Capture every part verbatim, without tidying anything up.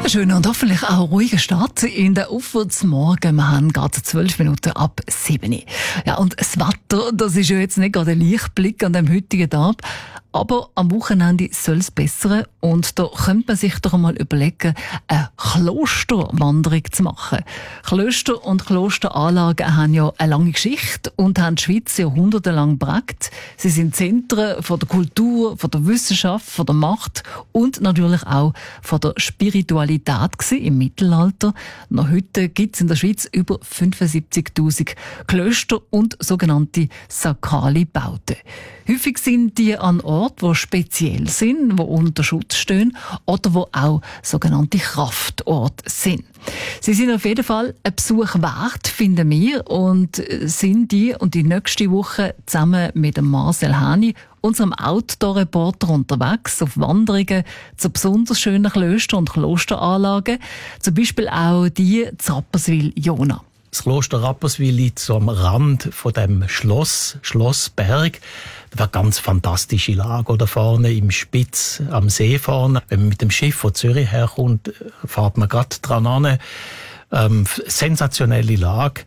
Ein schöner und hoffentlich auch ruhiger Start in der Aufwärtsmorgen. Wir haben gerade zwölf Minuten ab sieben. Ja, und das Wetter, das ist ja jetzt nicht gerade ein Lichtblick an dem heutigen Tag. Aber am Wochenende soll es bessern und da könnte man sich doch einmal überlegen, eine Klosterwanderung zu machen. Klöster und Klosteranlagen haben ja eine lange Geschichte und haben die Schweiz jahrhundertelang geprägt. Sie sind Zentren von der Kultur, von der Wissenschaft, von der Macht und natürlich auch von der Spiritualität gewesen im Mittelalter. Noch heute gibt es in der Schweiz über fünfundsiebzigtausend Klöster und sogenannte sakrale Bauten. Häufig sind die an Orten, die speziell sind, die unter Schutz stehen oder wo auch sogenannte Kraftorte sind. Sie sind auf jeden Fall ein Besuch wert, finden wir, und sind die und die nächste Woche zusammen mit dem Marcel Hani, unserem Outdoor-Reporter, unterwegs auf Wanderungen zu besonders schönen Klöstern und Klosteranlagen, zum Beispiel auch die zu Rapperswil-Jona. Das Kloster Rapperswil liegt so am Rand von dem Schloss, Schlossberg. Das war eine ganz fantastische Lage da vorne im Spitz am See vorne. Wenn man mit dem Schiff von Zürich herkommt, fährt man gerade dran an. Ähm, sensationelle Lage.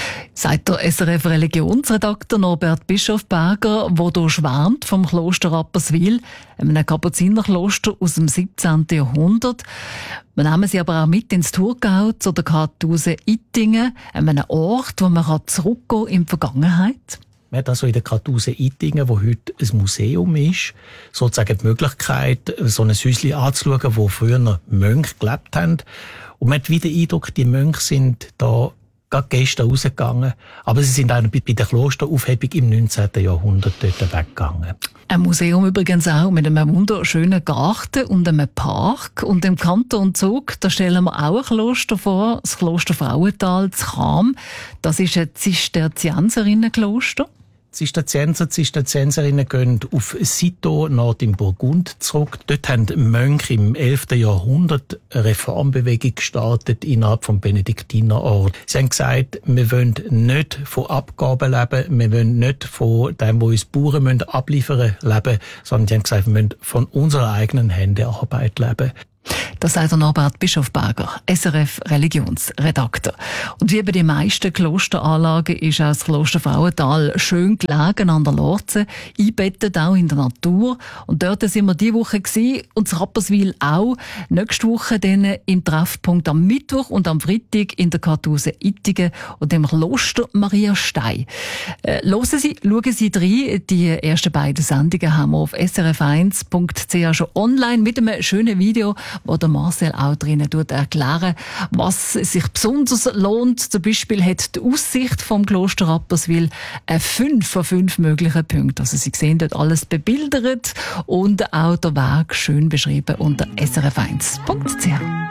Sagt der S R F-Religionsredakteur Norbert Bischofberger, der hier schwärmt vom Kloster Rapperswil, einem Kapuzinerkloster aus dem siebzehnten Jahrhundert. Wir nehmen sie aber auch mit ins Thurgau zu der Kartuse Ittingen, einem Ort, wo man zurückgehen kann in die Vergangenheit. Man hat also in der Kartuse Ittingen, wo heute ein Museum ist, sozusagen die Möglichkeit, so ein Häuschen anzuschauen, wo früher Mönche gelebt haben. Und man hat wieder den Eindruck, die Mönche sind da gerade gestern rausgegangen, aber sie sind auch bei der Klosteraufhebung im neunzehnten Jahrhundert dort weggegangen. Ein Museum übrigens auch mit einem wunderschönen Garten und einem Park. Und im Kanton Zug, da stellen wir auch ein Kloster vor, das Kloster Frauental zu Cham. Das ist ein Zisterzienserinnenkloster. Zisterzienser, Zisterzienserinnen gehen auf Citeaux, Nord im Burgund zurück. Dort haben Mönche im elften Jahrhundert eine Reformbewegung gestartet innerhalb vom Benediktinerorden. Sie haben gesagt, wir wollen nicht von Abgaben leben, wir wollen nicht von dem, was uns Bauern müssen abliefern leben, sondern sie haben gesagt, wir müssen von unserer eigenen Hände Arbeit leben. Das sagt der Norbert Bischofberger, S R F-Religionsredakteur. Und wie bei den meisten Klosteranlagen ist auch das Kloster Frauental schön gelegen an der Lorze, eingebettet auch in der Natur. Und dort sind wir diese Woche gewesen, und das Rapperswil auch. Nächste Woche dann im Treffpunkt am Mittwoch und am Freitag in der Kartuse Ittingen und dem Kloster Maria Stein. Äh, hören Sie, schauen Sie rein. Die ersten beiden Sendungen haben wir auf s r f eins punkt c h schon online mit einem schönen Video, wo der Marcel auch drinnen erklären, was sich besonders lohnt. Zum Beispiel hat die Aussicht vom Kloster Rapperswil fünf von fünf möglichen Punkten. Also Sie sehen dort alles bebildert und auch der Weg schön beschrieben unter s r f eins punkt c h.